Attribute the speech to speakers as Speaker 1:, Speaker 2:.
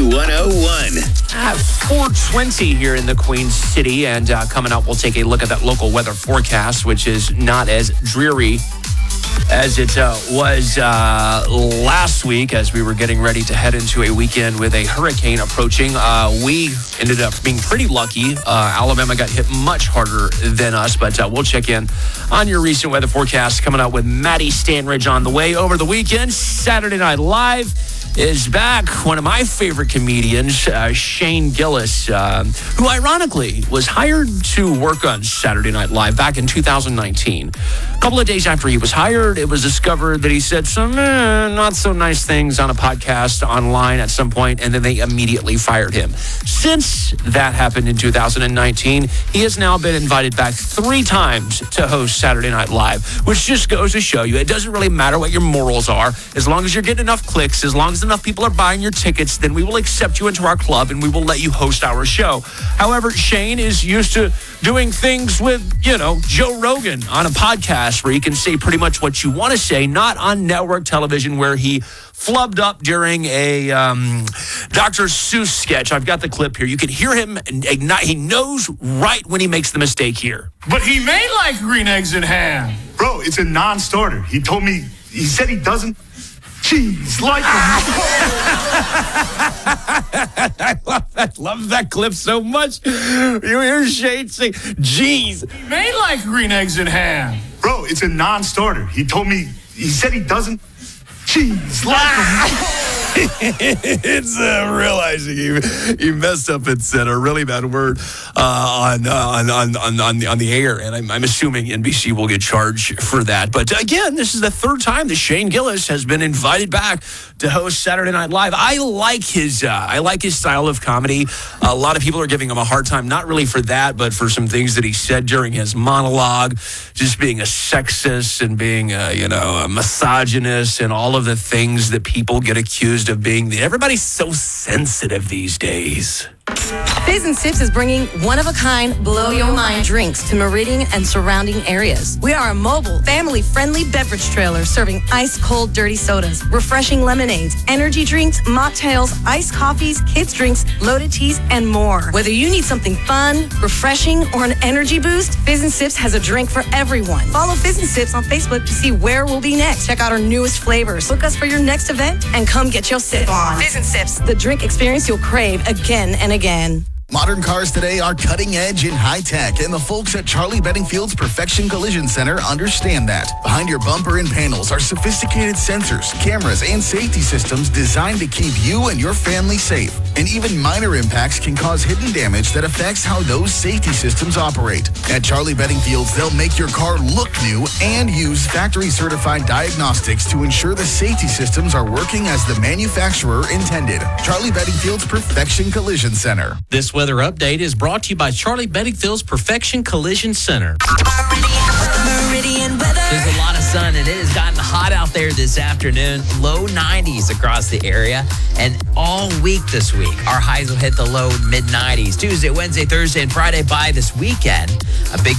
Speaker 1: 101.
Speaker 2: At 4:20 here in the Queen City, and coming up, we'll take a look at that local weather forecast, which is not as dreary as it was last week as we were getting ready to head into a weekend with a hurricane approaching. We ended up being pretty lucky. Alabama got hit much harder than us, but we'll check in on your recent weather forecast coming up with Maddie Stanridge on the way. Over the weekend, Saturday Night Live is back. One of my favorite comedians, Shane Gillis, who ironically was hired to work on Saturday Night Live back in 2019. A couple of days after he was hired, it was discovered that he said some not so nice things on a podcast online at some point, and then they immediately fired him. Since that happened in 2019, he has now been invited back 3 times to host Saturday Night Live, which just goes to show you it doesn't really matter what your morals are. As long as you're getting enough clicks, as long as enough people are buying your tickets, then we will accept you into our club and we will let you host our show. However, Shane is used to doing things with, Joe Rogan on a podcast where you can say pretty much what you want to say, not on network television where he flubbed up during a Dr. Seuss sketch. I've got the clip here. You can hear him ignite. He knows right when he makes the mistake here.
Speaker 3: But he may like green eggs and ham.
Speaker 4: Bro, it's a non-starter. He said he doesn't. Jeez, like
Speaker 2: I love that clip so much. You hear Shane say, geez.
Speaker 3: He may like green eggs and ham.
Speaker 4: Bro, it's a non-starter. He said he doesn't. Jeez, like
Speaker 2: It's realizing he messed up and said a really bad word on the air, and I'm assuming NBC will get charged for that. But again, this is the 3rd time that Shane Gillis has been invited back to host Saturday Night Live. I like his style of comedy. A lot of people are giving him a hard time, not really for that, but for some things that he said during his monologue, just being a sexist and being a misogynist and all of the things that people get accused of being. Everybody's so sensitive these days.
Speaker 5: Fizz and Sips is bringing one-of-a-kind, blow-your-mind drinks to Meridian and surrounding areas. We are a mobile, family-friendly beverage trailer serving ice-cold dirty sodas, refreshing lemonades, energy drinks, mocktails, iced coffees, kids' drinks, loaded teas, and more. Whether you need something fun, refreshing, or an energy boost, Fizz and Sips has a drink for everyone. Follow Fizz and Sips on Facebook to see where we'll be next. Check out our newest flavors. Book us for your next event and come get your sip on. Fizz and Sips, the drink experience you'll crave again and again.
Speaker 6: Modern cars today are cutting edge and high tech, and the folks at Charlie Bedingfield's Perfection Collision Center understand that. Behind your bumper and panels are sophisticated sensors, cameras, and safety systems designed to keep you and your family safe. And even minor impacts can cause hidden damage that affects how those safety systems operate. At Charlie Bedingfield's, they'll make your car look new and use factory-certified diagnostics to ensure the safety systems are working as the manufacturer intended. Charlie Bedingfield's Perfection Collision Center.
Speaker 7: This weather update is brought to you by Charlie Bedingfield's Perfection Collision Center.
Speaker 5: Meridian weather.
Speaker 8: There's a lot of sun, and it has gotten hot out there this afternoon. Low 90s across the area, and all week this week, our highs will hit the low mid-90s. Tuesday, Wednesday, Thursday, and Friday. By this weekend, a big